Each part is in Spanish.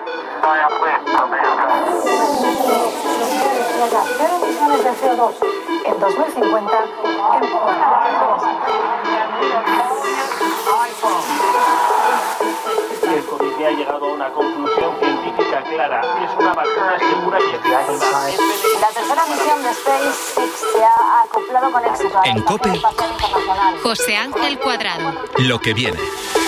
Cero emisiones de CO2 en 2050 empujan a El comité ha llegado a una conclusión científica clara. Es una vacuna segura y eficaz. La tercera misión de SpaceX se ha acoplado con éxito a la En COPE, Estación Espacial Internacional. José Ángel Cuadrado. Lo que viene.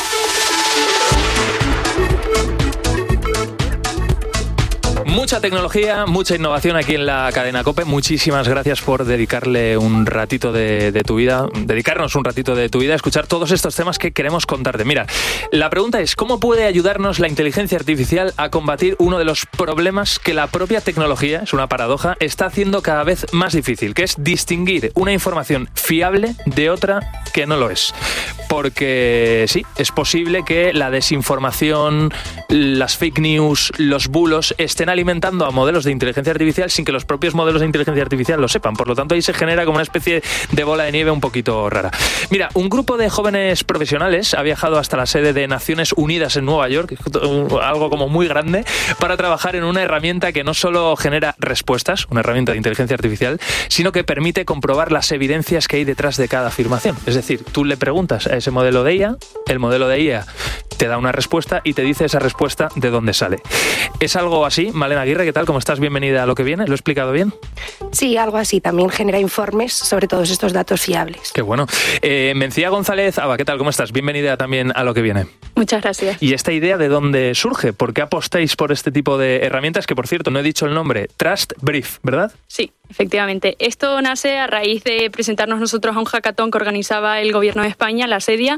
Mucha tecnología, mucha innovación aquí en la cadena COPE. Muchísimas gracias por dedicarle un ratito de tu vida, dedicarnos un ratito de tu vida a escuchar todos estos temas que queremos contarte. Mira, la pregunta es, ¿cómo puede ayudarnos la inteligencia artificial a combatir uno de los problemas que la propia tecnología, es una paradoja, está haciendo cada vez más difícil, que es distinguir una información fiable de otra que no lo es? Porque sí, es posible que la desinformación, las fake news, los bulos estén alimentando a modelos de inteligencia artificial sin que los propios modelos de inteligencia artificial lo sepan. Por lo tanto, ahí se genera como una especie de bola de nieve un poquito rara. Mira, un grupo de jóvenes profesionales ha viajado hasta la sede de Naciones Unidas en Nueva York, algo como muy grande, para trabajar en una herramienta que no solo genera respuestas, una herramienta de inteligencia artificial, sino que permite comprobar las evidencias que hay detrás de cada afirmación. Es decir, tú le preguntas a ese modelo de IA, el modelo de IA te da una respuesta y te dice esa respuesta de dónde sale. ¿Es algo así? Malena Aguirre, ¿qué tal? ¿Cómo estás? Bienvenida a Lo que viene. ¿Lo he explicado bien? Sí, algo así. También genera informes sobre todos estos datos fiables. Qué bueno. Mencía González Aba, ¿qué tal? ¿Cómo estás? Bienvenida también a Lo que viene. Muchas gracias. ¿Y esta idea de dónde surge? ¿Por qué apostáis por este tipo de herramientas? Que, por cierto, no he dicho el nombre. Trust Brief, ¿verdad? Sí, efectivamente. Esto nace a raíz de presentarnos nosotros a un hackathon que organizaba el Gobierno de España, la SEDIA,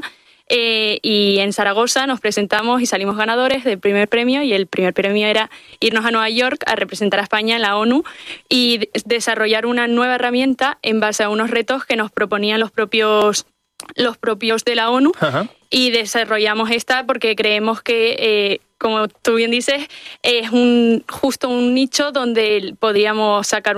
y en Zaragoza nos presentamos y salimos ganadores del primer premio, y el primer premio era irnos a Nueva York a representar a España en la ONU y desarrollar una nueva herramienta en base a unos retos que nos proponían los propios de la ONU. Ajá. Y desarrollamos esta porque creemos que, como tú bien dices, es justo un nicho donde podríamos sacar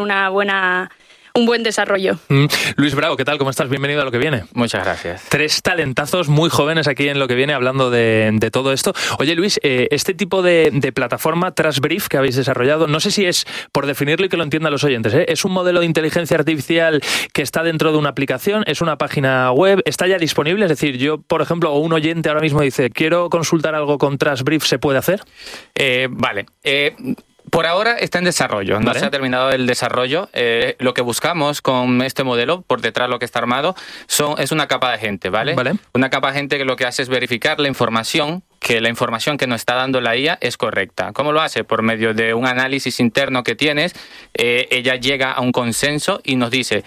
un buen desarrollo. Luis Bravo, ¿qué tal? ¿Cómo estás? Bienvenido a Lo que viene. Muchas gracias. 3 talentazos muy jóvenes aquí en Lo que viene hablando de todo esto. Oye, Luis, este tipo de plataforma Trust Brief que habéis desarrollado, no sé si es, por definirlo y que lo entiendan los oyentes, ¿es un modelo de inteligencia artificial que está dentro de una aplicación? ¿Es una página web? ¿Está ya disponible? Es decir, yo, por ejemplo, o un oyente ahora mismo dice, quiero consultar algo con Trust Brief, ¿se puede hacer? Vale. Por ahora está en desarrollo, no se ha terminado el desarrollo. Lo que buscamos con este modelo, por detrás lo que está armado, es una capa de gente, ¿vale? Una capa de gente que lo que hace es verificar la información que nos está dando la IA es correcta. ¿Cómo lo hace? Por medio de un análisis interno que tienes, ella llega a un consenso y nos dice,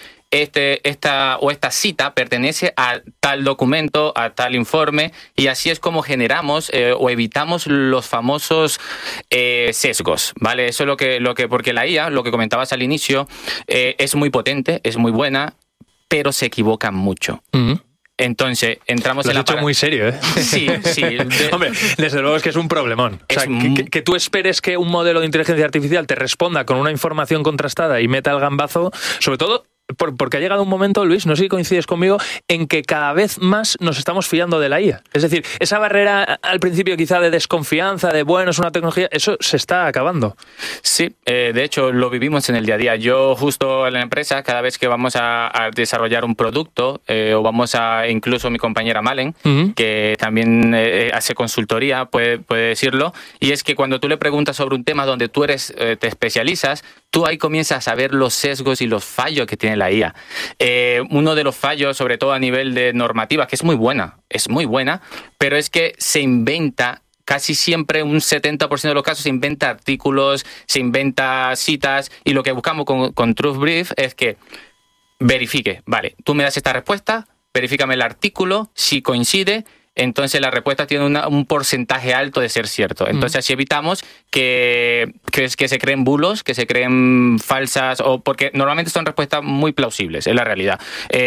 esta cita pertenece a tal documento, a tal informe, y así es como generamos o evitamos los famosos sesgos, ¿vale? Eso es lo que porque la IA, lo que comentabas al inicio, es muy potente, es muy buena, pero se equivoca mucho. Uh-huh. Entonces, entramos en la... Lo has hecho muy serio, ¿eh? Sí. Hombre, desde luego es que es un problemón. O sea, que tú esperes que un modelo de inteligencia artificial te responda con una información contrastada y meta el gambazo, sobre todo... Porque ha llegado un momento, Luis, no sé si coincides conmigo, en que cada vez más nos estamos fiando de la IA. Es decir, esa barrera al principio quizá de desconfianza, de bueno, es una tecnología, eso se está acabando. Sí, de hecho lo vivimos en el día a día. Yo justo en la empresa, cada vez que vamos a desarrollar un producto, o vamos incluso mi compañera Malen, uh-huh, que también hace consultoría, puede decirlo, y es que cuando tú le preguntas sobre un tema donde tú te especializas, tú ahí comienzas a ver los sesgos y los fallos que tiene la IA. Uno de los fallos, sobre todo a nivel de normativa, que es muy buena, pero es que se inventa, casi siempre, un 70% de los casos, se inventa artículos, se inventa citas, y lo que buscamos con Trust Brief es que verifique, vale, tú me das esta respuesta, verifícame el artículo, si coincide, entonces la respuesta tiene un porcentaje alto de ser cierto. Entonces así evitamos que se creen bulos, que se creen falsas, o porque normalmente son respuestas muy plausibles, es la realidad.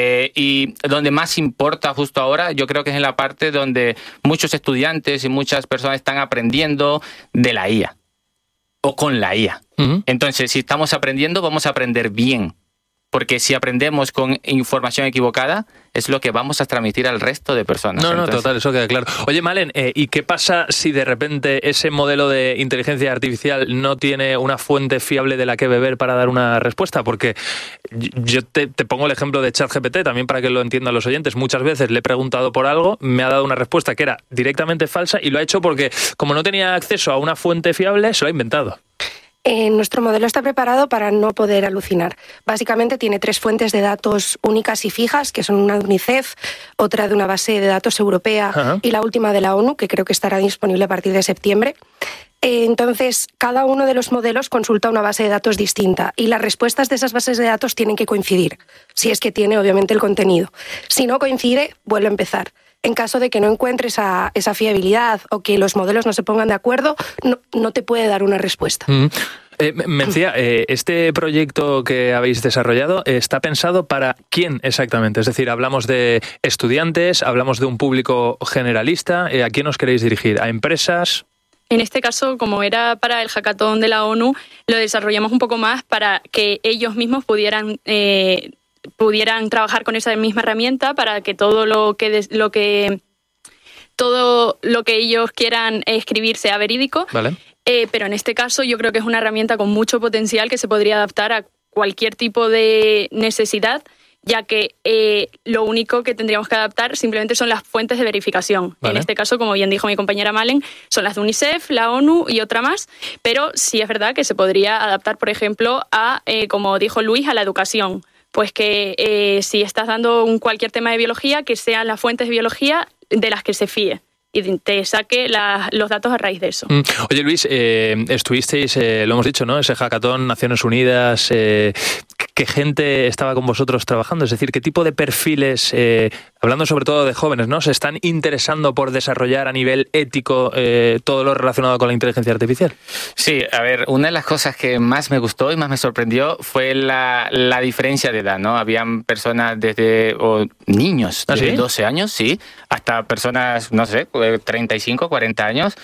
Y donde más importa justo ahora, yo creo que es en la parte donde muchos estudiantes y muchas personas están aprendiendo de la IA o con la IA. Uh-huh. Entonces, si estamos aprendiendo, vamos a aprender bien. porque si aprendemos con información equivocada, es lo que vamos a transmitir al resto de personas. No, total, eso queda claro. Oye, Malen, ¿y qué pasa si de repente ese modelo de inteligencia artificial no tiene una fuente fiable de la que beber para dar una respuesta? Porque yo te pongo el ejemplo de ChatGPT, también para que lo entiendan los oyentes. Muchas veces le he preguntado por algo, me ha dado una respuesta que era directamente falsa y lo ha hecho porque, como no tenía acceso a una fuente fiable, se lo ha inventado. Nuestro modelo está preparado para no poder alucinar. Básicamente tiene 3 fuentes de datos únicas y fijas, que son una de UNICEF, otra de una base de datos europea y la última de la ONU, que creo que estará disponible a partir de septiembre. Entonces, cada uno de los modelos consulta una base de datos distinta y las respuestas de esas bases de datos tienen que coincidir, si es que tiene obviamente el contenido. Si no coincide, vuelve a empezar. En caso de que no encuentres esa fiabilidad o que los modelos no se pongan de acuerdo, no te puede dar una respuesta. Me decía, este proyecto que habéis desarrollado está pensado para quién exactamente. Es decir, hablamos de estudiantes, hablamos de un público generalista. ¿A quién os queréis dirigir? ¿A empresas? En este caso, como era para el hackathon de la ONU, lo desarrollamos un poco más para que ellos mismos pudieran trabajar con esa misma herramienta para que todo lo que ellos quieran escribir sea verídico. Vale. Pero en este caso yo creo que es una herramienta con mucho potencial que se podría adaptar a cualquier tipo de necesidad, ya que lo único que tendríamos que adaptar simplemente son las fuentes de verificación. Vale. En este caso, como bien dijo mi compañera Malen, son las de UNICEF, la ONU y otra más, pero sí es verdad que se podría adaptar, por ejemplo, a, como dijo Luis, a la educación. Pues que si estás dando cualquier tema de biología, que sean las fuentes de biología de las que se fíe y te saque los datos a raíz de eso. Oye, Luis, estuvisteis, lo hemos dicho, ¿no? Ese hackathon, Naciones Unidas. ¿Qué gente estaba con vosotros trabajando? Es decir, ¿qué tipo de perfiles, hablando sobre todo de jóvenes, ¿no?, se están interesando por desarrollar a nivel ético todo lo relacionado con la inteligencia artificial? Sí, a ver, una de las cosas que más me gustó y más me sorprendió fue la diferencia de edad, ¿no? Habían personas niños desde 12 años, sí, hasta personas, no sé, 35, 40 años.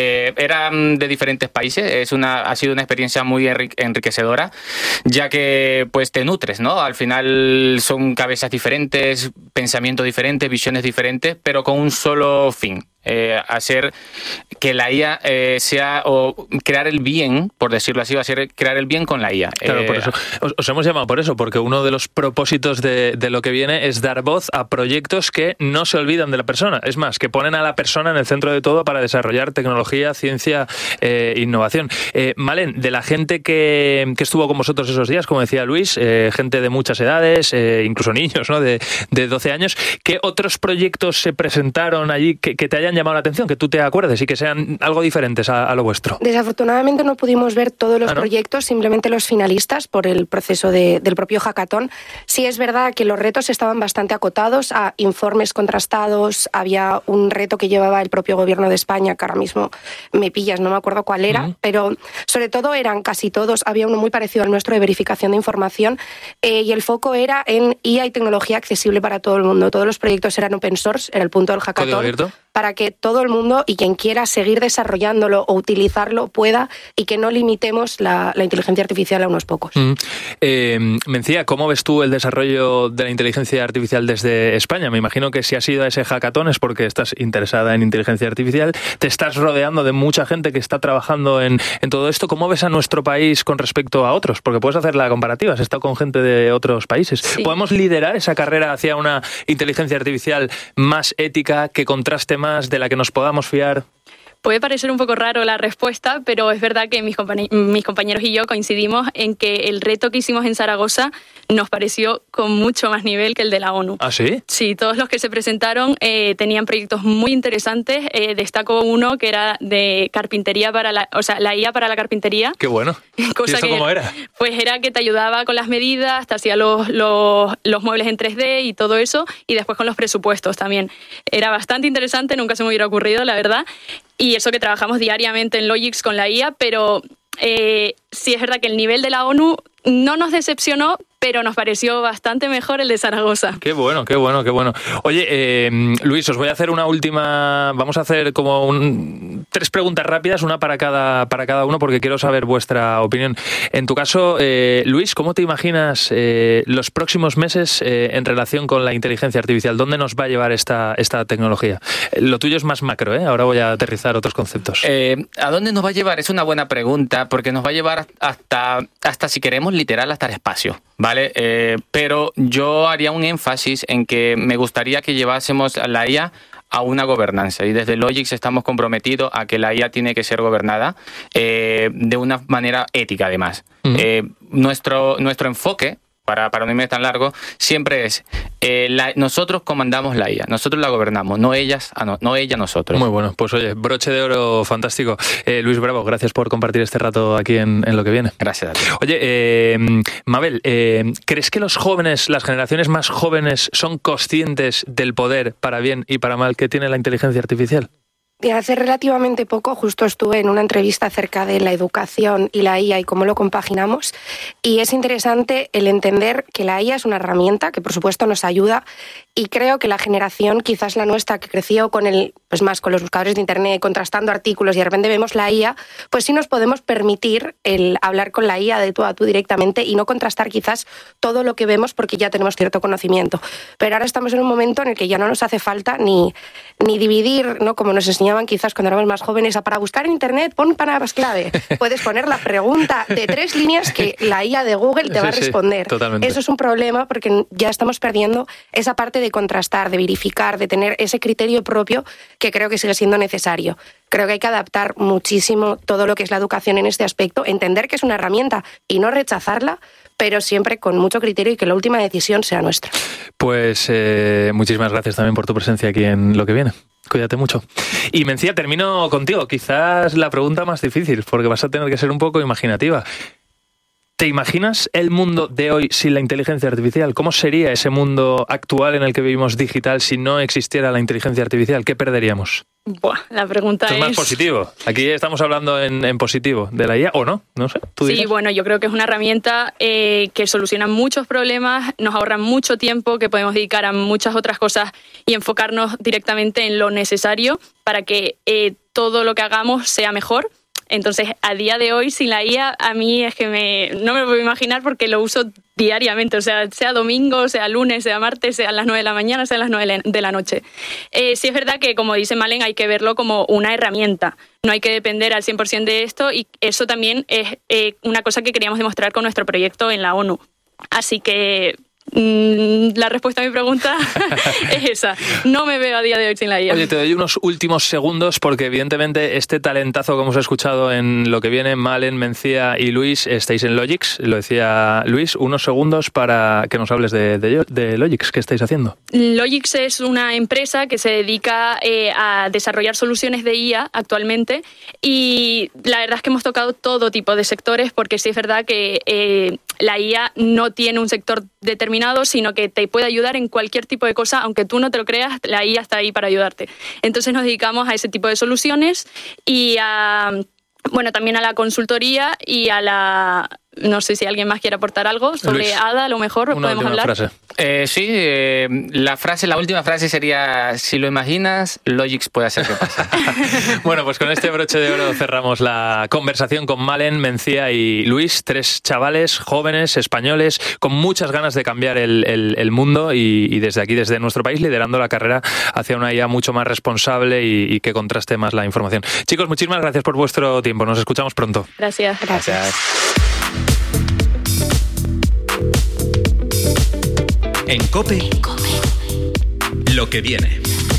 Eran de diferentes países. Ha sido una experiencia muy enriquecedora, ya que pues te nutres, ¿no? Al final son cabezas diferentes, pensamientos diferentes, visiones diferentes, pero con un solo fin. Hacer que la IA sea, o crear el bien, por decirlo así, crear el bien con la IA. Claro, por eso. Os hemos llamado por eso, porque uno de los propósitos de lo que viene es dar voz a proyectos que no se olvidan de la persona. Es más, que ponen a la persona en el centro de todo para desarrollar tecnología, ciencia e innovación. Malen, de la gente que estuvo con vosotros esos días, como decía Luis, gente de muchas edades, incluso niños, ¿no?, de 12 años, ¿qué otros proyectos se presentaron allí que te hayan llamado la atención, que tú te acuerdes y que sean algo diferentes a lo vuestro? Desafortunadamente no pudimos ver todos los proyectos, simplemente los finalistas por el proceso del propio hackathon. Sí es verdad que los retos estaban bastante acotados a informes contrastados. Había un reto que llevaba el propio gobierno de España, que ahora mismo me pillas, no me acuerdo cuál era, pero sobre todo eran casi todos. Había uno muy parecido al nuestro de verificación de información y el foco era en IA y tecnología accesible para todo el mundo. Todos los proyectos eran open source, era el punto del hackathon. ¿Código abierto? Para que todo el mundo y quien quiera seguir desarrollándolo o utilizarlo pueda, y que no limitemos la inteligencia artificial a unos pocos. Mencía, ¿cómo ves tú el desarrollo de la inteligencia artificial desde España? Me imagino que si has ido a ese hackathon es porque estás interesada en inteligencia artificial, te estás rodeando de mucha gente que está trabajando en todo esto. ¿Cómo ves a nuestro país con respecto a otros? Porque puedes hacer la comparativa, has estado con gente de otros países. Sí. ¿Podemos liderar esa carrera hacia una inteligencia artificial más ética, que contraste más, de la que nos podamos fiar? Puede parecer un poco raro la respuesta, pero es verdad que mis compañeros y yo coincidimos en que el reto que hicimos en Zaragoza nos pareció con mucho más nivel que el de la ONU. ¿Ah, sí? Sí, todos los que se presentaron tenían proyectos muy interesantes. Destaco uno que era de carpintería la IA para la carpintería. ¡Qué bueno! Cosa ¿Y eso cómo era? Pues era que te ayudaba con las medidas, te hacía los muebles en 3D y todo eso, y después con los presupuestos también. Era bastante interesante, nunca se me hubiera ocurrido, la verdad. Y eso que trabajamos diariamente en Logix con la IA, pero sí es verdad que el nivel de la ONU no nos decepcionó, pero nos pareció bastante mejor el de Zaragoza. Qué bueno, qué bueno, qué bueno. Oye, Luis, os voy a hacer una última, vamos a hacer como 3 preguntas rápidas, una para cada uno, porque quiero saber vuestra opinión. En tu caso, Luis, ¿cómo te imaginas los próximos meses en relación con la inteligencia artificial? ¿Dónde nos va a llevar esta tecnología? Lo tuyo es más macro, ¿eh? Ahora voy a aterrizar otros conceptos. ¿A dónde nos va a llevar? Es una buena pregunta, porque nos va a llevar hasta si queremos, literal, hasta el espacio, ¿vale? Pero yo haría un énfasis en que me gustaría que llevásemos a la IA a una gobernanza, y desde Logix estamos comprometidos a que la IA tiene que ser gobernada de una manera ética, además. Nuestro enfoque, para no irme tan largo, siempre es nosotros comandamos la IA, nosotros la gobernamos, no ella a nosotros. Muy bueno, pues oye, broche de oro fantástico. Luis Bravo, gracias por compartir este rato aquí en Lo que Viene. Gracias a ti. Oye, Mabel, ¿crees que los jóvenes, las generaciones más jóvenes, son conscientes del poder, para bien y para mal, que tiene la inteligencia artificial? Hace relativamente poco justo estuve en una entrevista acerca de la educación y la IA y cómo lo compaginamos, y es interesante el entender que la IA es una herramienta que por supuesto nos ayuda, y creo que la generación, quizás la nuestra, que creció con con los buscadores de internet, contrastando artículos, y de repente vemos la IA, pues sí nos podemos permitir el hablar con la IA de tú a tú directamente y no contrastar quizás todo lo que vemos porque ya tenemos cierto conocimiento. Pero ahora estamos en un momento en el que ya no nos hace falta ni dividir, ¿no? Como nos enseñaban quizás cuando éramos más jóvenes, para buscar en internet pon palabras clave. Puedes poner la pregunta de 3 líneas que la IA de Google te va a responder. Totalmente. Eso es un problema porque ya estamos perdiendo esa parte de contrastar, de verificar, de tener ese criterio propio que creo que sigue siendo necesario. Creo que hay que adaptar muchísimo todo lo que es la educación en este aspecto, entender que es una herramienta y no rechazarla, pero siempre con mucho criterio y que la última decisión sea nuestra. Pues muchísimas gracias también por tu presencia aquí en Lo que Viene. Cuídate mucho. Y Mencía, termino contigo. Quizás la pregunta más difícil, porque vas a tener que ser un poco imaginativa. ¿Te imaginas el mundo de hoy sin la inteligencia artificial? ¿Cómo sería ese mundo actual en el que vivimos digital si no existiera la inteligencia artificial? ¿Qué perderíamos? La pregunta Esto es más positivo. Aquí estamos hablando en positivo de la IA, ¿o no? No sé. ¿Tú dirás? Sí, bueno, yo creo que es una herramienta que soluciona muchos problemas, nos ahorra mucho tiempo que podemos dedicar a muchas otras cosas y enfocarnos directamente en lo necesario para que todo lo que hagamos sea mejor. Entonces, a día de hoy, sin la IA, a mí es que no me lo puedo imaginar porque lo uso diariamente, o sea domingo, sea lunes, sea martes, sea a las 9 de la mañana, sea a las 9 de la noche. Sí es verdad que, como dice Malen, hay que verlo como una herramienta. No hay que depender al 100% de esto, y eso también es una cosa que queríamos demostrar con nuestro proyecto en la ONU. Así que la respuesta a mi pregunta es esa. No me veo a día de hoy sin la IA. Oye, te doy unos últimos segundos porque evidentemente este talentazo que hemos escuchado en Lo que Viene, Malen, Mencía y Luis, estáis en Logix, lo decía Luis. Unos segundos para que nos hables de Logix. ¿Qué estáis haciendo? Logix es una empresa que se dedica a desarrollar soluciones de IA actualmente, y la verdad es que hemos tocado todo tipo de sectores, porque sí es verdad que la IA no tiene un sector determinado, sino que te puede ayudar en cualquier tipo de cosa, aunque tú no te lo creas, la IA está ahí para ayudarte. Entonces nos dedicamos a ese tipo de soluciones y también a la consultoría y a la... No sé si alguien más quiere aportar algo sobre Luis, Ada, a lo mejor podemos hablar. Frase. La última frase sería: si lo imaginas, Logix puede hacer que pase. Bueno, pues con este broche de oro cerramos la conversación con Malen, Mencía y Luis, 3 chavales jóvenes españoles con muchas ganas de cambiar el mundo y desde aquí, desde nuestro país, liderando la carrera hacia una IA mucho más responsable y que contraste más la información. Chicos, muchísimas gracias por vuestro tiempo. Nos escuchamos pronto. Gracias. En COPE, Lo que Viene.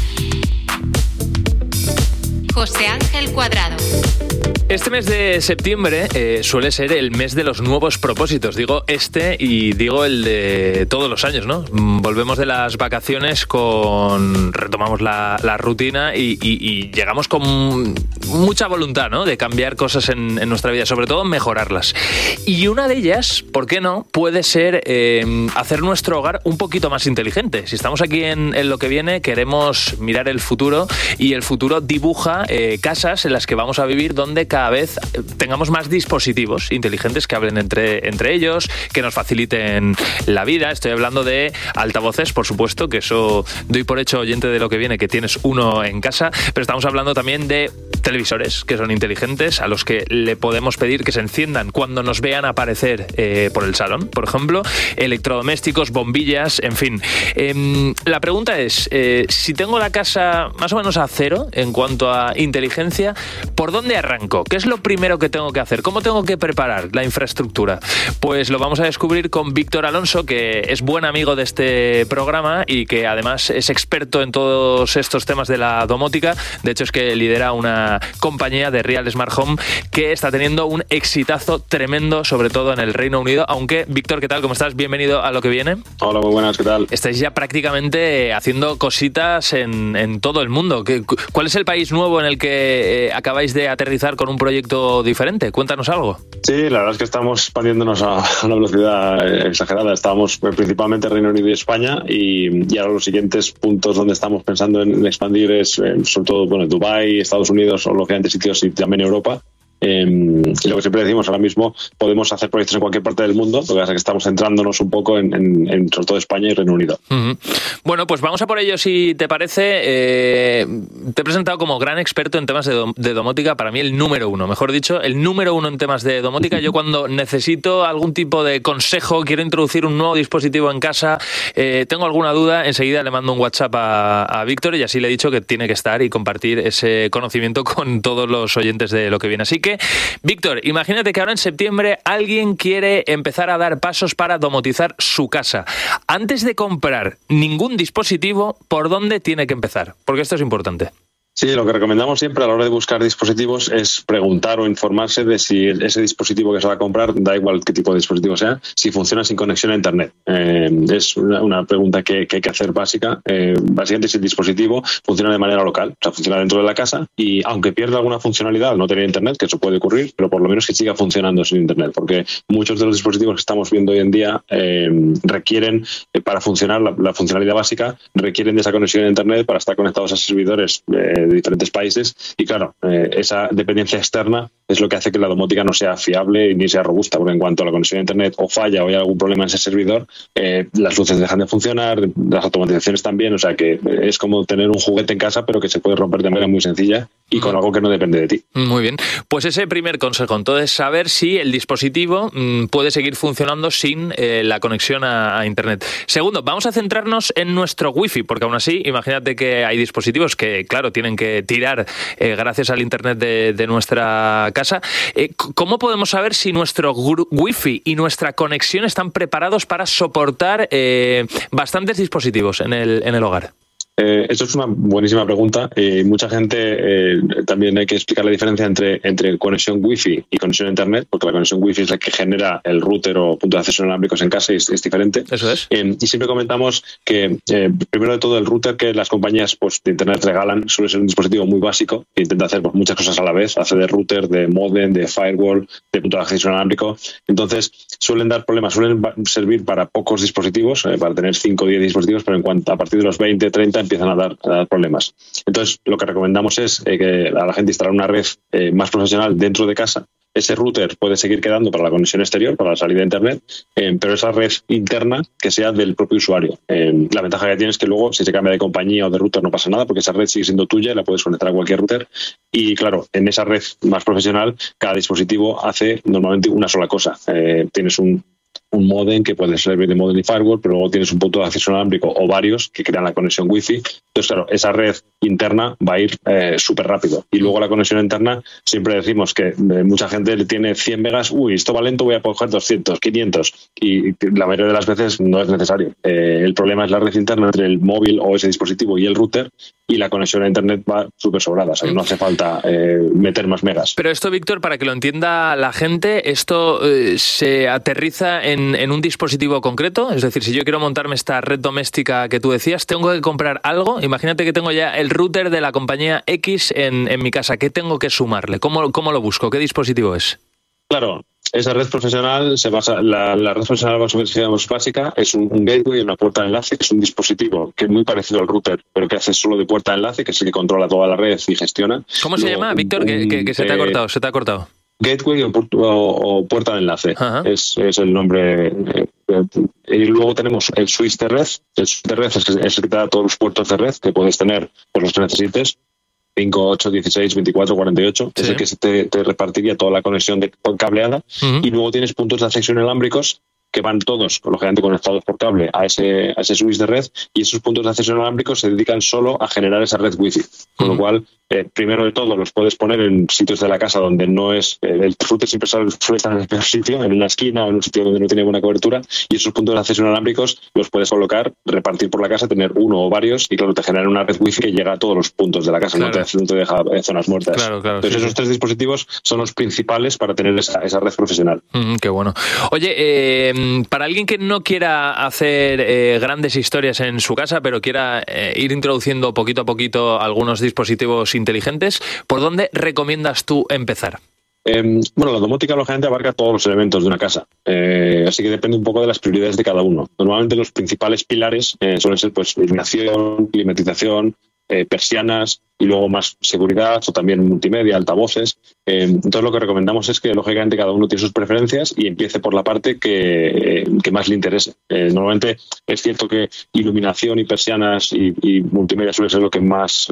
José Ángel Cuadrado. Este mes de septiembre suele ser el mes de los nuevos propósitos. Digo y digo el de todos los años, ¿no? Volvemos de las vacaciones retomamos la rutina y llegamos con mucha voluntad, ¿no? De cambiar cosas en nuestra vida, sobre todo mejorarlas. Y una de ellas, ¿por qué no?, puede ser hacer nuestro hogar un poquito más inteligente. Si estamos aquí en Lo que Viene, queremos mirar el futuro, y el futuro dibuja casas en las que vamos a vivir, donde cada vez tengamos más dispositivos inteligentes que hablen entre ellos, que nos faciliten la vida. Estoy hablando de altavoces, por supuesto, que eso doy por hecho, oyente de Lo que viene, que tienes uno en casa, pero estamos hablando también de televisores que son inteligentes, a los que le podemos pedir que se enciendan cuando nos vean aparecer por el salón, por ejemplo, electrodomésticos, bombillas, en fin. La pregunta es, si tengo la casa más o menos a cero en cuanto a inteligencia, ¿por dónde arranco? ¿Qué es lo primero que tengo que hacer? ¿Cómo tengo que preparar la infraestructura? Pues lo vamos a descubrir con Víctor Alonso, que es buen amigo de este programa y que además es experto en todos estos temas de la domótica. De hecho, es que lidera una compañía de Real Smart Home que está teniendo un exitazo tremendo, sobre todo en el Reino Unido. Aunque, Víctor, ¿qué tal? ¿Cómo estás? Bienvenido a Lo que viene. Hola, muy buenas, ¿qué tal? Estáis ya prácticamente haciendo cositas en todo el mundo. ¿Cuál es el país nuevo en el que acabáis de aterrizar con un proyecto diferente? Cuéntanos algo. Sí, la verdad es que estamos expandiéndonos a una velocidad exagerada. Estábamos principalmente en Reino Unido y España y ahora los siguientes puntos donde estamos pensando en expandir es sobre todo Dubái, Estados Unidos o lógicamente sitios y también Europa. Y lo que siempre decimos, ahora mismo podemos hacer proyectos en cualquier parte del mundo, lo que pasa es que estamos centrándonos un poco en sobre todo España y Reino Unido. Uh-huh. Bueno, pues vamos a por ello, si te parece. Te he presentado como gran experto en temas de domótica, para mí el número uno, mejor dicho, el número uno en temas de domótica. Yo cuando necesito algún tipo de consejo, quiero introducir un nuevo dispositivo en casa, tengo alguna duda, enseguida le mando un WhatsApp a Víctor y así le he dicho que tiene que estar y compartir ese conocimiento con todos los oyentes de Lo que viene. Así que, Víctor, imagínate que ahora en septiembre alguien quiere empezar a dar pasos para domotizar su casa. Antes de comprar ningún dispositivo, ¿por dónde tiene que empezar? Porque esto es importante. Sí, lo que recomendamos siempre a la hora de buscar dispositivos es preguntar o informarse de si ese dispositivo que se va a comprar, da igual qué tipo de dispositivo sea, si funciona sin conexión a Internet. Es una pregunta que hay que hacer básica. Básicamente, si el dispositivo funciona de manera local, o sea, funciona dentro de la casa y aunque pierda alguna funcionalidad al no tener Internet, que eso puede ocurrir, pero por lo menos que siga funcionando sin Internet, porque muchos de los dispositivos que estamos viendo hoy en día requieren, para funcionar la funcionalidad básica, requieren de esa conexión a Internet para estar conectados a servidores de diferentes países y claro, esa dependencia externa es lo que hace que la domótica no sea fiable ni sea robusta, porque en cuanto a la conexión a Internet o falla o hay algún problema en ese servidor, las luces dejan de funcionar, las automatizaciones también, o sea que es como tener un juguete en casa pero que se puede romper de manera muy sencilla y con algo que no depende de ti. Muy bien, pues ese primer consejo, entonces saber si el dispositivo puede seguir funcionando sin la conexión a Internet. Segundo, vamos a centrarnos en nuestro Wi-Fi, porque aún así, imagínate que hay dispositivos que, claro, tienen que tirar gracias al Internet de nuestra casa. ¿Cómo podemos saber si nuestro Wi-Fi y nuestra conexión están preparados para soportar bastantes dispositivos en el hogar? Eso es una buenísima pregunta. Mucha gente también hay que explicar la diferencia entre conexión Wi-Fi y conexión a Internet, porque la conexión Wi-Fi es la que genera el router o punto de acceso inalámbricos en casa y es diferente. Eso es. Y siempre comentamos que, primero de todo, el router que las compañías de Internet regalan suele ser un dispositivo muy básico que intenta hacer muchas cosas a la vez. Hace de router, de modem, de firewall, de punto de acceso inalámbrico. Entonces, suelen dar problemas, suelen servir para pocos dispositivos, para tener 5 o 10 dispositivos, pero a partir de los 20, 30 empiezan a dar problemas. Entonces, lo que recomendamos es que a la gente instalar una red más profesional dentro de casa. Ese router puede seguir quedando para la conexión exterior, para la salida a Internet, pero esa red interna que sea del propio usuario. La ventaja que tiene es que luego, si se cambia de compañía o de router, no pasa nada, porque esa red sigue siendo tuya y la puedes conectar a cualquier router. Y claro, en esa red más profesional, cada dispositivo hace normalmente una sola cosa. Tienes un modem que puede servir de modem y firewall, pero luego tienes un punto de acceso inalámbrico o varios que crean la conexión Wi-Fi. Entonces, claro, esa red interna va a ir súper rápido. Y luego la conexión interna, siempre decimos que mucha gente le tiene 100 megas, esto va lento, voy a coger 200, 500. Y la mayoría de las veces no es necesario. El problema es la red interna entre el móvil o ese dispositivo y el router, y la conexión a Internet va súper sobrada. O sea, que no hace falta meter más megas. Pero esto, Víctor, para que lo entienda la gente, esto se aterriza en un dispositivo concreto. Es decir, si yo quiero montarme esta red doméstica que tú decías, tengo que comprar algo. Imagínate que tengo ya el router de la compañía X en mi casa. ¿Qué tengo que sumarle? ¿Cómo lo busco? ¿Qué dispositivo es? Claro. Esa red profesional se basa, la red profesional básica es un gateway, una puerta de enlace, que es un dispositivo que es muy parecido al router, pero que hace solo de puerta de enlace, que es el que controla toda la red y gestiona. ¿Cómo se llama, Víctor? Que se te ha cortado. Gateway o puerta de enlace. Es el nombre. Y luego tenemos el switch de red. El switch de red es el que te da todos los puertos de red que puedes tener, por los que necesites. 5, 8, 16, 24, 48. Sí. Es el que te repartiría toda la conexión cableada. Y luego tienes puntos de acceso inalámbricos que van todos, lógicamente, conectados por cable a ese switch de red, y esos puntos de acceso inalámbricos se dedican solo a generar esa red wifi. Con lo cual, primero de todo, los puedes poner en sitios de la casa donde no es... el router siempre suele estar en el peor sitio, en una esquina o en un sitio donde no tiene buena cobertura, y esos puntos de acceso inalámbricos los puedes colocar, repartir por la casa, tener uno o varios, y claro, te generan una red wifi que llega a todos los puntos de la casa, claro. no te deja zonas muertas. Claro, entonces, esos tres dispositivos son los principales para tener esa red profesional. Qué bueno. Oye, para alguien que no quiera hacer grandes historias en su casa, pero quiera ir introduciendo poquito a poquito algunos dispositivos inteligentes, ¿por dónde recomiendas tú empezar? Bueno, la domótica lógicamente abarca todos los elementos de una casa, así que depende un poco de las prioridades de cada uno. Normalmente los principales pilares suelen ser pues iluminación, climatización, persianas y luego más seguridad o también multimedia, altavoces. Entonces lo que recomendamos es que lógicamente cada uno tiene sus preferencias y empiece por la parte que más le interese. Normalmente es cierto que iluminación y persianas y multimedia suele ser lo que más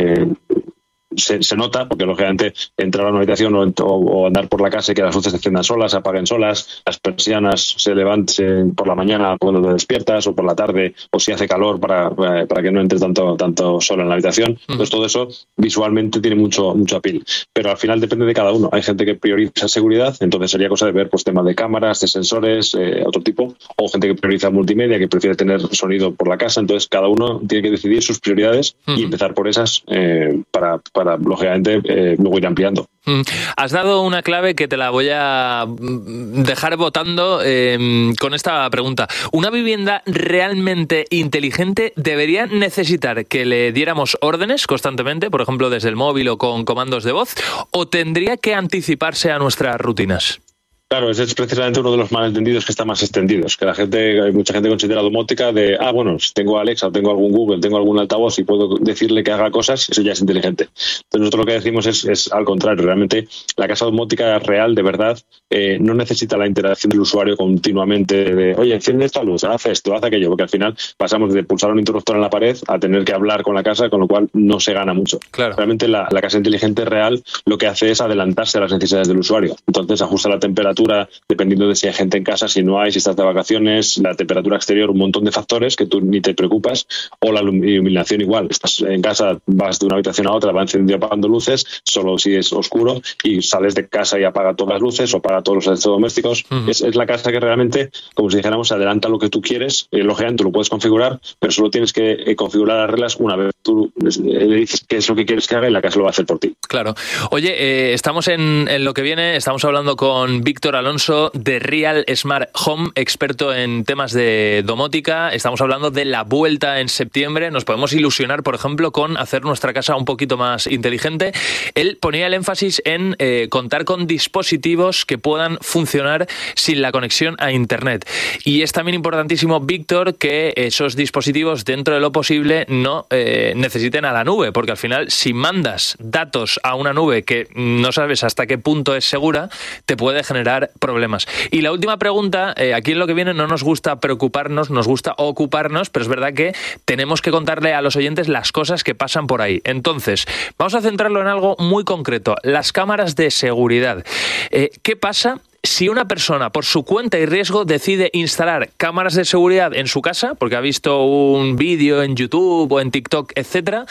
se nota, porque lógicamente entrar a una habitación o andar por la casa y que las luces se enciendan solas, se apaguen solas, las persianas se levanten por la mañana cuando te despiertas o por la tarde, o si hace calor para que no entre tanto sol en la habitación. Entonces todo eso visualmente tiene mucho appeal, pero al final depende de cada uno. Hay gente que prioriza seguridad, entonces sería cosa de ver pues temas de cámaras, de sensores, otro tipo, o gente que prioriza multimedia, que prefiere tener sonido por la casa. Entonces cada uno tiene que decidir sus prioridades y empezar por esas para lógicamente luego ir ampliando. Has dado una clave que te la voy a dejar votando con esta pregunta. ¿Una vivienda realmente inteligente debería necesitar que le diéramos órdenes constantemente, por ejemplo desde el móvil o con comandos de voz, o tendría que anticiparse a nuestras rutinas? Claro, ese es precisamente uno de los malentendidos que está más extendidos, que hay mucha gente considera domótica de, bueno, si tengo Alexa o tengo algún Google, tengo algún altavoz y puedo decirle que haga cosas, eso ya es inteligente. Entonces nosotros lo que decimos es al contrario, realmente la casa domótica real, de verdad, no necesita la interacción del usuario continuamente de, oye, enciende esta luz, haz esto, haz aquello, porque al final pasamos de pulsar un interruptor en la pared a tener que hablar con la casa, con lo cual no se gana mucho. Claro. Realmente la casa inteligente real lo que hace es adelantarse a las necesidades del usuario. Entonces ajusta la temperatura dependiendo de si hay gente en casa, si no hay, si estás de vacaciones, la temperatura exterior, un montón de factores que tú ni te preocupas, o la iluminación igual. Estás en casa, vas de una habitación a otra, va encendiendo y apagando luces, solo si es oscuro, y sales de casa y apaga todas las luces o apaga todos los electrodomésticos. Es la casa que realmente, como si dijéramos, se adelanta lo que tú quieres. Lógicamente lo puedes configurar, pero solo tienes que configurar las reglas una vez tú le dices qué es lo que quieres que haga y la casa lo va a hacer por ti. Claro. Oye, estamos en lo que viene, estamos hablando con Víctor Alonso de Real Smart Home, experto en temas de domótica. Estamos hablando de la vuelta en septiembre. Nos podemos ilusionar, por ejemplo, con hacer nuestra casa un poquito más inteligente. Él ponía el énfasis en contar con dispositivos que puedan funcionar sin la conexión a Internet. Y es también importantísimo, Víctor, que esos dispositivos, dentro de lo posible, no necesiten a la nube, porque al final, si mandas datos a una nube que no sabes hasta qué punto es segura, te puede generar problemas. Y la última pregunta, aquí en lo que viene no nos gusta preocuparnos, nos gusta ocuparnos, pero es verdad que tenemos que contarle a los oyentes las cosas que pasan por ahí. Entonces, vamos a centrarlo en algo muy concreto, las cámaras de seguridad. ¿Qué pasa si una persona, por su cuenta y riesgo, decide instalar cámaras de seguridad en su casa, porque ha visto un vídeo en YouTube o en TikTok, etcétera,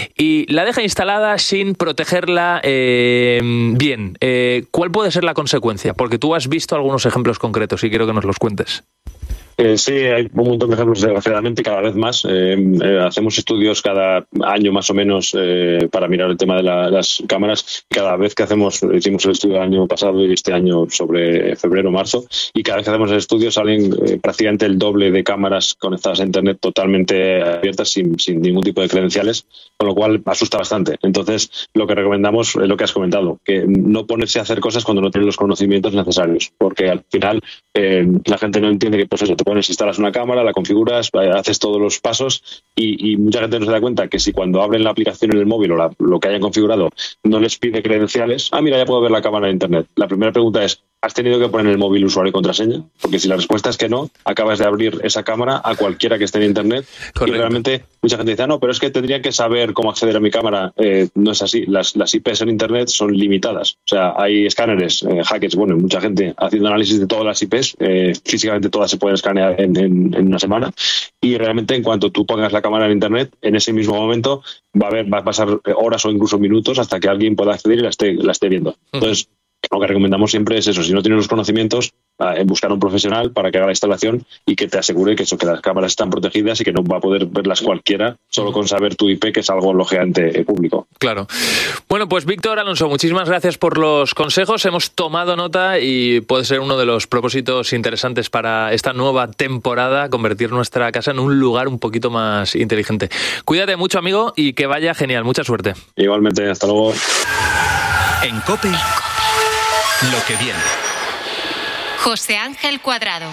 y la deja instalada sin protegerla bien? ¿Cuál puede ser la consecuencia? Porque tú has visto algunos ejemplos concretos y quiero que nos los cuentes. Sí, hay un montón de ejemplos, desgraciadamente, cada vez más. Hacemos estudios cada año más o menos para mirar el tema de las cámaras. Cada vez que hicimos el estudio el año pasado y este año sobre febrero, marzo, y cada vez que hacemos el estudio salen prácticamente el doble de cámaras conectadas a Internet totalmente abiertas sin ningún tipo de credenciales, con lo cual asusta bastante. Entonces, lo que recomendamos es lo que has comentado, que no ponerse a hacer cosas cuando no tienes los conocimientos necesarios, porque al final la gente no entiende que, pues eso, te pones, instalas una cámara, la configuras, haces todos los pasos y mucha gente no se da cuenta que si cuando abren la aplicación en el móvil o lo que hayan configurado no les pide credenciales, mira, ya puedo ver la cámara de Internet. La primera pregunta es, ¿has tenido que poner en el móvil usuario y contraseña? Porque si la respuesta es que no, acabas de abrir esa cámara a cualquiera que esté en Internet. Correcto. Y realmente mucha gente dice, no, pero es que tendría que saber cómo acceder a mi cámara. No es así. Las IPs en Internet son limitadas. O sea, hay escáneres, hackers, mucha gente haciendo análisis de todas las IPs. Físicamente todas se pueden escanear en una semana. Y realmente en cuanto tú pongas la cámara en Internet, en ese mismo momento va a pasar horas o incluso minutos hasta que alguien pueda acceder y la esté viendo. Entonces, lo que recomendamos siempre es eso, si no tienes los conocimientos, buscar a un profesional para que haga la instalación y que te asegure que las cámaras están protegidas y que no va a poder verlas cualquiera solo con saber tu IP, que es algo lógicamente público. Claro. Bueno, pues Víctor Alonso, muchísimas gracias por los consejos. Hemos tomado nota y puede ser uno de los propósitos interesantes para esta nueva temporada, convertir nuestra casa en un lugar un poquito más inteligente. Cuídate mucho, amigo, y que vaya genial. Mucha suerte. Igualmente, hasta luego. En COPE, lo que viene. José Ángel Cuadrado.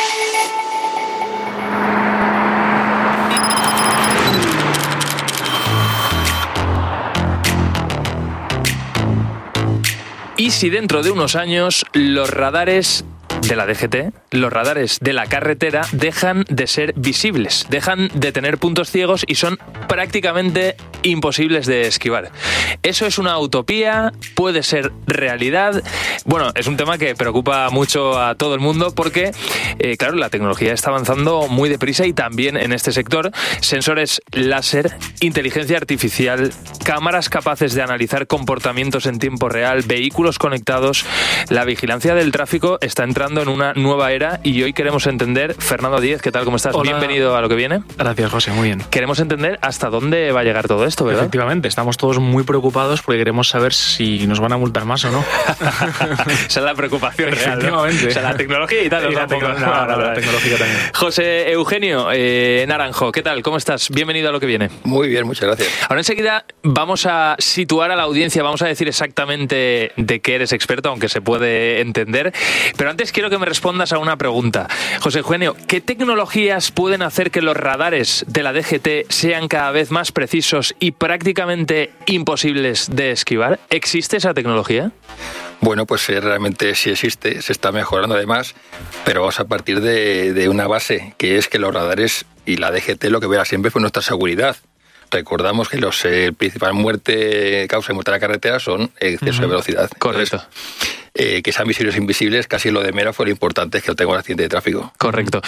¿Y si dentro de unos años los radares de la DGT, los radares de la carretera, dejan de ser visibles, dejan de tener puntos ciegos y son prácticamente imposibles de esquivar? ¿Eso es una utopía? ¿Puede ser realidad? Bueno, es un tema que preocupa mucho a todo el mundo porque, claro, la tecnología está avanzando muy deprisa y también en este sector. Sensores láser, inteligencia artificial, cámaras capaces de analizar comportamientos en tiempo real, vehículos conectados. La vigilancia del tráfico está entrando en una nueva era y hoy queremos entender, Fernando Díez, ¿qué tal? ¿Cómo estás? Hola. Bienvenido a Lo que viene. Gracias, José, muy bien. Queremos entender hasta dónde va a llegar todo esto, ¿verdad? Efectivamente, estamos todos muy preocupados porque queremos saber si nos van a multar más o no. Esa es la preocupación real, ¿no? Efectivamente. O sea, la tecnología y tal. Y la tecnología también. José Eugenio Naranjo, ¿qué tal? ¿Cómo estás? Bienvenido a Lo que viene. Muy bien, muchas gracias. Ahora enseguida vamos a situar a la audiencia, vamos a decir exactamente de qué eres experto, aunque se puede entender. Pero antes quiero que me respondas a una pregunta. José Eugenio, ¿qué tecnologías pueden hacer que los radares de la DGT sean cada vez más precisos y prácticamente imposibles de esquivar? ¿Existe esa tecnología? Bueno, pues realmente sí existe, se está mejorando además, pero vamos a partir de una base, que es que los radares y la DGT lo que vea siempre fue nuestra seguridad. Recordamos que la principal causa de muerte de la carretera son exceso de velocidad. Correcto. Entonces, que sean visibles o invisibles, casi lo de menos, fue lo importante es que no tenga un accidente de tráfico. Correcto.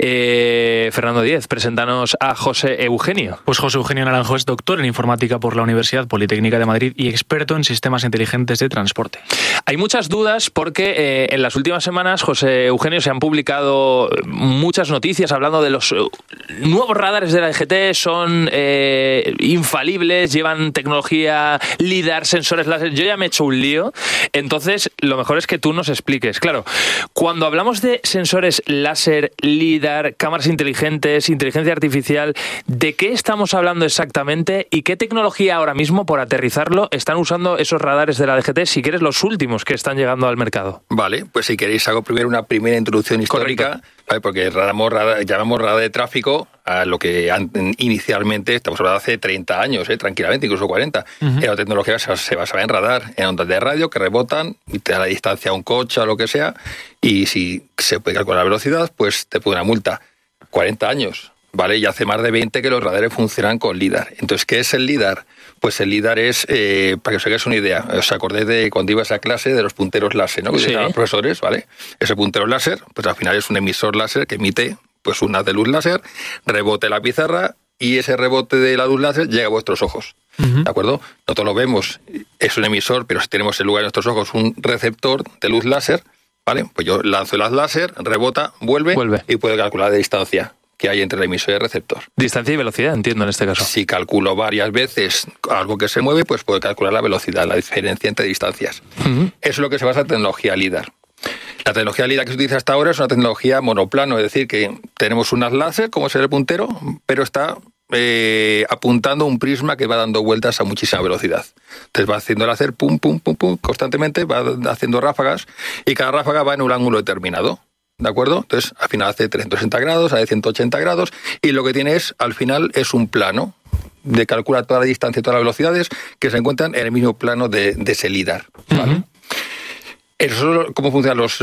Fernando Díez, preséntanos a José Eugenio. Pues José Eugenio Naranjo es doctor en informática por la Universidad Politécnica de Madrid y experto en sistemas inteligentes de transporte. Hay muchas dudas porque en las últimas semanas, José Eugenio, se han publicado muchas noticias hablando de los nuevos radares de la DGT, son infalibles, llevan tecnología LIDAR, sensores láser. Yo ya me he hecho un lío, entonces lo mejor es que tú nos expliques. Claro, cuando hablamos de sensores láser, LIDAR, cámaras inteligentes, inteligencia artificial, ¿de qué estamos hablando exactamente y qué tecnología ahora mismo, por aterrizarlo, están usando esos radares de la DGT, si quieres los últimos que están llegando al mercado? Vale, pues si queréis hago primero una primera introducción histórica, ¿vale? Porque llamamos radar de tráfico a lo que inicialmente, estamos hablando de hace 30 años, tranquilamente, incluso 40, era tecnología que se basaba en radar, en ondas de radio que rebotan y te da la distancia a un coche o lo que sea, y si se puede calcular la velocidad, pues te pone una multa. 40 años, ¿vale? Y hace más de 20 que los radares funcionan con LIDAR. Entonces, ¿qué es el LIDAR? Pues el LIDAR es, para que os hagáis una idea, os acordéis de cuando ibas a clase de los punteros láser, ¿no? Que utilizaban los profesores, ¿vale? Ese puntero láser, pues al final es un emisor láser que emite pues un haz de luz láser, rebote la pizarra y ese rebote de la luz láser llega a vuestros ojos. ¿De acuerdo? Nosotros lo vemos, es un emisor, pero si tenemos en lugar de nuestros ojos un receptor de luz láser, ¿vale? Pues yo lanzo el haz láser, rebota, vuelve y puedo calcular la distancia que hay entre el emisor y el receptor. Distancia y velocidad, entiendo, en este caso. Si calculo varias veces algo que se mueve, pues puedo calcular la velocidad, la diferencia entre distancias. Eso es lo que se basa en tecnología LIDAR. La tecnología LIDAR que se utiliza hasta ahora es una tecnología monoplano, es decir, que tenemos un haz láser, como será el puntero, pero está apuntando un prisma que va dando vueltas a muchísima velocidad. Entonces va haciendo el láser pum, pum, pum, pum, constantemente, va haciendo ráfagas y cada ráfaga va en un ángulo determinado. ¿De acuerdo? Entonces, al final hace 360 grados, hace 180 grados, y lo que tiene es, al final, es un plano de calcular toda la distancia y todas las velocidades que se encuentran en el mismo plano de ese LIDAR, ¿vale? Eso es cómo funcionan los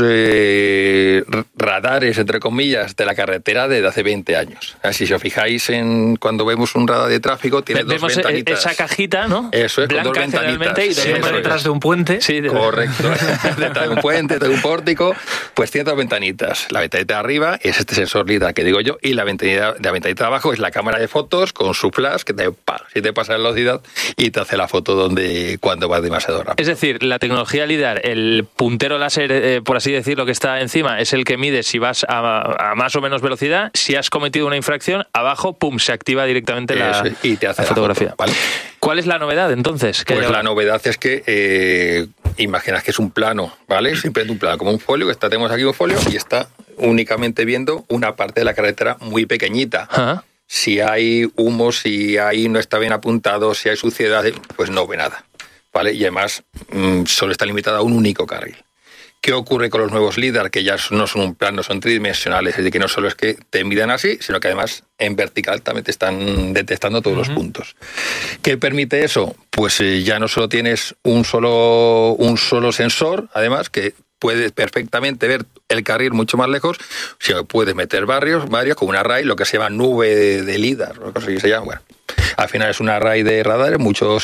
radares, entre comillas, de la carretera desde hace 20 años. Así, si os fijáis en cuando vemos un radar de tráfico, tiene dos ventanitas. Esa cajita, ¿no? Eso es, blanca, con dos ventanitas. Y siempre detrás de un puente. Sí, correcto. Detrás de un puente, de un pórtico, pues tiene dos ventanitas. La ventanita de arriba es este sensor LIDAR que digo yo, y la ventanita de abajo es la cámara de fotos con su flash que si te pasa la velocidad y te hace la foto cuando vas demasiado rápido. Es decir, la tecnología LIDAR, el puntero láser, por así decirlo, que está encima, es el que mide si vas a más o menos velocidad. Si has cometido una infracción, abajo, pum, se activa directamente y te hace la fotografía. Foto, ¿vale? ¿Cuál es la novedad, entonces? Pues la novedad es que imaginas que es un plano, ¿vale? Simplemente un plano, como un folio, tenemos aquí un folio y está únicamente viendo una parte de la carretera muy pequeñita. Ajá. Si hay humo, si ahí no está bien apuntado, si hay suciedad, pues no ve nada, ¿vale? Y además solo está limitado a un único carril. ¿Qué ocurre con los nuevos LIDAR? Que ya no son un plano, son tridimensionales. Es decir, que no solo es que te midan así, sino que además en vertical también te están detectando todos los puntos. ¿Qué permite eso? Pues ya no solo tienes un solo sensor, además, que puedes perfectamente ver el carril mucho más lejos, sino que puedes meter varios con un array, lo que se llama nube de LIDAR, lo que se llama. Bueno, al final es un array de radares, muchos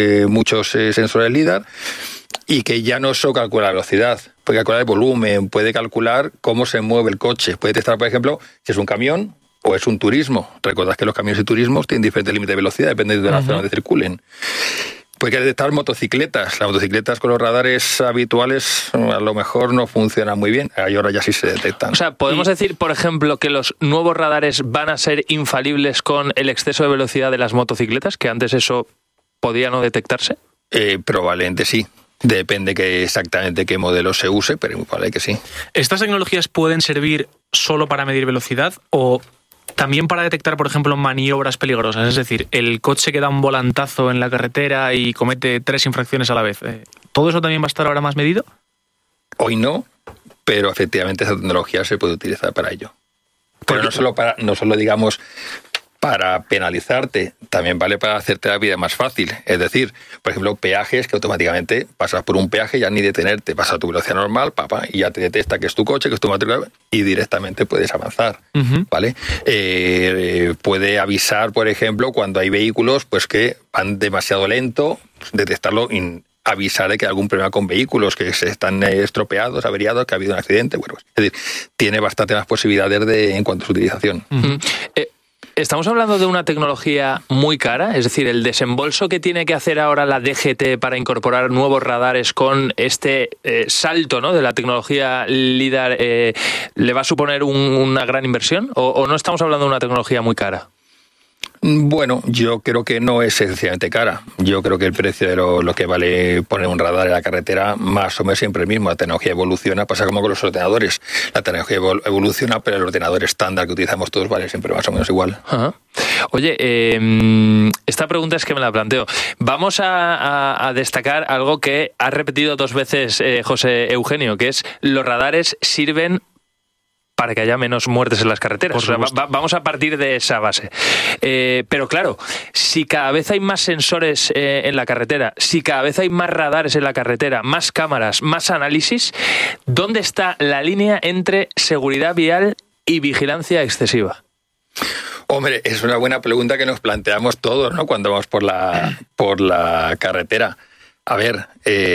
sensores LIDAR, y que ya no solo calcula la velocidad, puede calcular el volumen, puede calcular cómo se mueve el coche, puede detectar, por ejemplo, si es un camión o es un turismo. Recordad que los camiones y turismos tienen diferentes límites de velocidad, dependiendo de la zona donde circulen. Puede detectar motocicletas. Las motocicletas con los radares habituales a lo mejor no funcionan muy bien. Ahora ya sí se detectan. O sea, ¿podemos decir, por ejemplo, que los nuevos radares van a ser infalibles con el exceso de velocidad de las motocicletas? ¿Que antes eso podía no detectarse? Probablemente sí. Depende exactamente qué modelo se use, pero muy probable que sí. ¿Estas tecnologías pueden servir solo para medir velocidad o también para detectar, por ejemplo, maniobras peligrosas? Es decir, el coche que da un volantazo en la carretera y comete 3 infracciones a la vez. ¿Todo eso también va a estar ahora más medido? Hoy no, pero efectivamente esa tecnología se puede utilizar para ello. Pero no solo digamos para penalizarte, también vale para hacerte la vida más fácil. Es decir, por ejemplo, peajes que automáticamente pasas por un peaje ya ni detenerte, vas a tu velocidad normal, y ya te detecta que es tu coche, que es tu matrícula, y directamente puedes avanzar, ¿vale? Puede avisar, por ejemplo, cuando hay vehículos pues que van demasiado lento, detectarlo y avisar de que hay algún problema con vehículos, que se están estropeados, averiados, que ha habido un accidente. Bueno, es decir, tiene bastante más posibilidades en cuanto a su utilización. ¿Estamos hablando de una tecnología muy cara? Es decir, el desembolso que tiene que hacer ahora la DGT para incorporar nuevos radares con este salto, ¿no?, de la tecnología LIDAR, ¿le va a suponer una gran inversión? ¿O no estamos hablando de una tecnología muy cara? Bueno, yo creo que no es excesivamente cara. Yo creo que el precio de lo que vale poner un radar en la carretera más o menos siempre el mismo. La tecnología evoluciona, pasa como con los ordenadores. La tecnología evoluciona, pero el ordenador estándar que utilizamos todos vale siempre más o menos igual. Ajá. Oye, esta pregunta es que me la planteo. Vamos a destacar algo que ha repetido 2 veces José Eugenio, que es los radares sirven para que haya menos muertes en las carreteras. O sea, vamos a partir de esa base. Pero claro, si cada vez hay más sensores en la carretera, si cada vez hay más radares en la carretera, más cámaras, más análisis, ¿dónde está la línea entre seguridad vial y vigilancia excesiva? Hombre, es una buena pregunta que nos planteamos todos, ¿no?, cuando vamos por la carretera. A ver,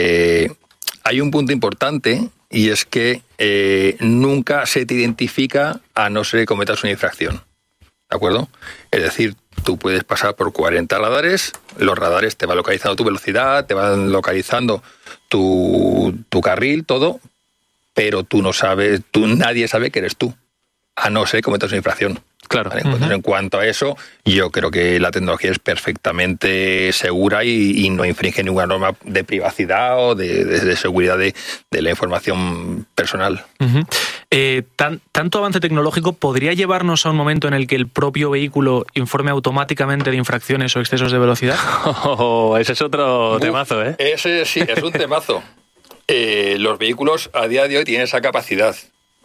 hay un punto importante, y es que nunca se te identifica a no ser que cometas una infracción, ¿de acuerdo? Es decir, tú puedes pasar por 40 radares, los radares te van localizando tu velocidad, te van localizando tu carril, todo, pero nadie sabe que eres tú, a no ser que cometas una infracción. Claro. ¿Vale? Entonces, en cuanto a eso, yo creo que la tecnología es perfectamente segura y no infringe ninguna norma de privacidad o de seguridad de la información personal. ¿Tanto avance tecnológico podría llevarnos a un momento en el que el propio vehículo informe automáticamente de infracciones o excesos de velocidad? Ese es otro temazo, ¿eh? Ese sí, es un temazo. Los vehículos a día de hoy tienen esa capacidad.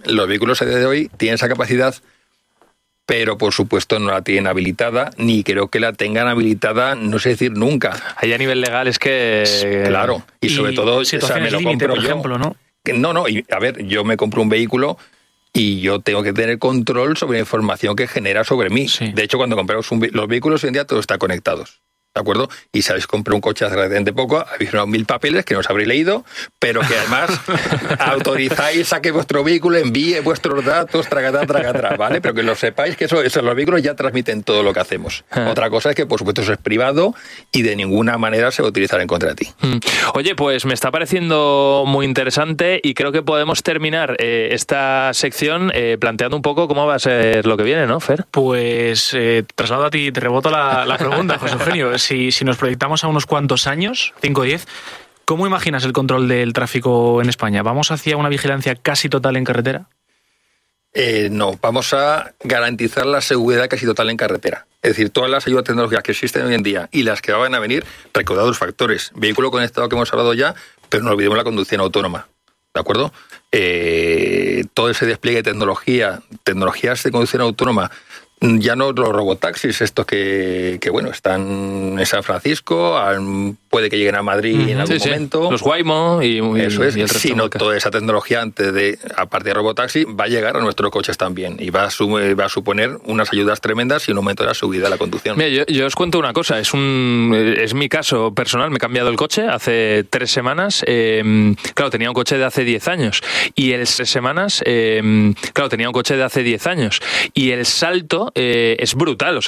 Pero por supuesto no la tienen habilitada, ni creo que la tengan habilitada, no sé decir nunca. Ahí a nivel legal es que... Claro, y sobre todo, me lo compro por ejemplo, ¿no? No, y a ver, yo me compro un vehículo y yo tengo que tener control sobre la información que genera sobre mí. Sí. De hecho, cuando compramos los vehículos hoy en día todo está conectados. ¿De acuerdo? Y sabéis, compré un coche hace relativamente poco, habéis firmado 1000 papeles que no os habréis leído, pero que además autorizáis a que vuestro vehículo envíe vuestros datos, tragatá, ¿vale? Pero que lo sepáis que eso los vehículos ya transmiten todo lo que hacemos. Otra cosa es que, por supuesto, eso es privado y de ninguna manera se va a utilizar en contra de ti. Oye, pues me está pareciendo muy interesante y creo que podemos terminar esta sección planteando un poco cómo va a ser lo que viene, ¿no, Fer? Pues traslado a ti, te reboto la pregunta, José Eugenio. Si nos proyectamos a unos cuantos años, 5 o 10, ¿cómo imaginas el control del tráfico en España? ¿Vamos hacia una vigilancia casi total en carretera? No, vamos a garantizar la seguridad casi total en carretera. Es decir, todas las ayudas tecnológicas que existen hoy en día y las que van a venir, recordad los factores. Vehículo conectado que hemos hablado ya, pero no olvidemos la conducción autónoma. ¿De acuerdo? Todo ese despliegue de tecnologías de conducción autónoma, ya no los robotaxis, estos que bueno, están en San Francisco, puede que lleguen a Madrid en algún momento. Los Waymo y eso es, y el resto sino toda esa tecnología aparte de robotaxi, va a llegar a nuestros coches también y va a suponer unas ayudas tremendas y un aumento de la subida de la conducción. Mira, yo os cuento una cosa, es mi caso personal, me he cambiado el coche hace 3 semanas, claro, tenía un coche de hace 10 años y el salto es brutal,